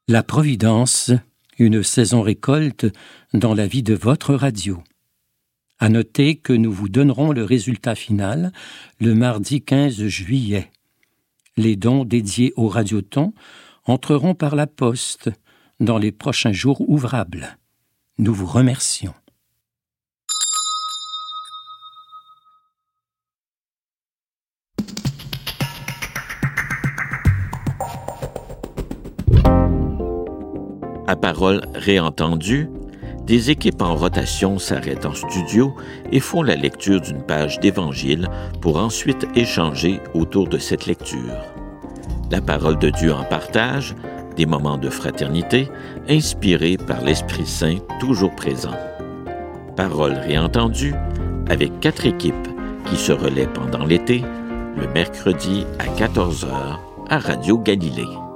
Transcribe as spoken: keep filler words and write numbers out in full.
La Providence, une saison récolte dans la vie de votre radio. À noter que nous vous donnerons le résultat final le mardi quinze juillet. Les dons dédiés au Radioton entreront par la poste dans les prochains jours ouvrables. Nous vous remercions. À parole réentendue, des équipes en rotation s'arrêtent en studio et font la lecture d'une page d'Évangile pour ensuite échanger autour de cette lecture. La parole de Dieu en partage, des moments de fraternité inspirés par l'Esprit Saint toujours présent. Parole réentendue avec quatre équipes qui se relaient pendant l'été, le mercredi à quatorze heures à Radio Galilée.